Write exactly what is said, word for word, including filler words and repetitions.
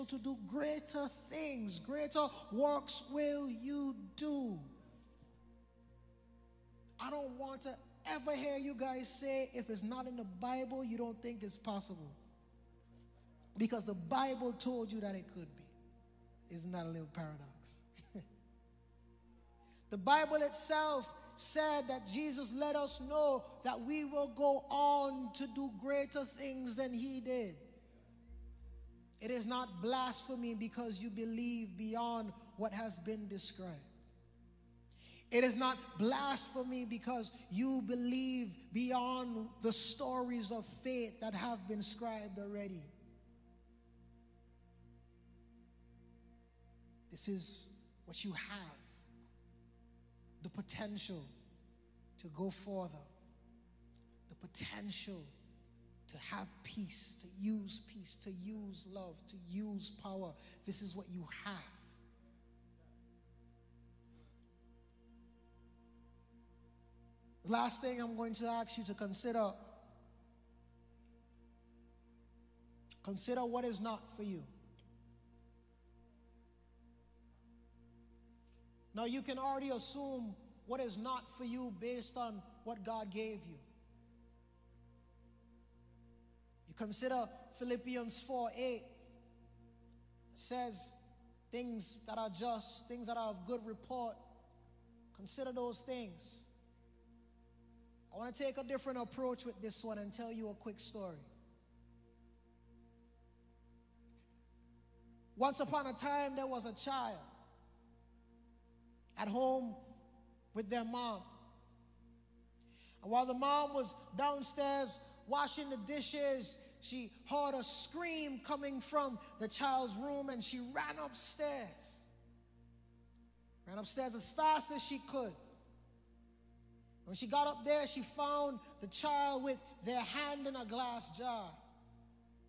to do greater things. Greater works will you do. I don't want to ever hear you guys say, if it's not in the Bible, you don't think it's possible. Because the Bible told you that it could be. Isn't that a little paradox? The Bible itself said that Jesus let us know that we will go on to do greater things than he did. It is not blasphemy because you believe beyond what has been described. It is not blasphemy because you believe beyond the stories of faith that have been scribed already. This is what you have. The potential to go further. The potential to have peace, to use peace, to use love, to use power. This is what you have. Last thing I'm going to ask you to consider. Consider what is not for you. Now you can already assume what is not for you based on what God gave you. You consider Philippians four eight. It says things that are just, things that are of good report. Consider those things. I want to take a different approach with this one and tell you a quick story. Once upon a time, there was a child at home with their mom. And while the mom was downstairs washing the dishes, she heard a scream coming from the child's room, and she ran upstairs. Ran upstairs as fast as she could. When she got up there, she found the child with their hand in a glass jar.